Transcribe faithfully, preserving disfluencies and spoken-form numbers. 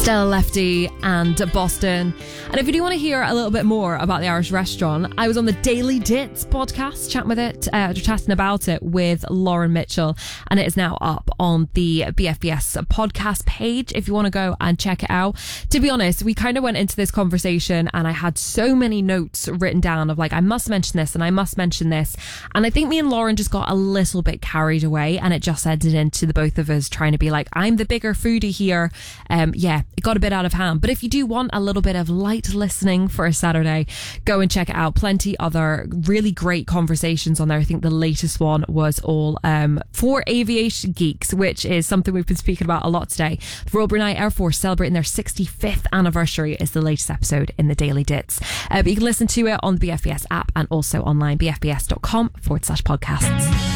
Stella Lefty and Boston. And if you do want to hear a little bit more about the Irish restaurant, I was on the Daily Dits podcast, chatting with it, uh, chatting about it with Lauren Mitchell, and it is now up on the B F B S podcast page if you want to go and check it out. To be honest, we kind of went into this conversation and I had so many notes written down of like, I must mention this and I must mention this. And I think me and Lauren just got a little bit carried away, and it just ended into the both of us trying to be like, I'm the bigger foodie here. Um, yeah, it got a bit out of hand. But if you do want a little bit of light listening for a Saturday, go and check it out. Plenty other really great conversations on there. I think the latest one was all um, for aviation geeks, which is something we've been speaking about a lot today. The Royal Brunei Air Force celebrating their sixty-fifth anniversary is the latest episode in the Daily Dits. Uh, but you can listen to it on the B F B S app and also online, bfbs.com forward slash podcasts.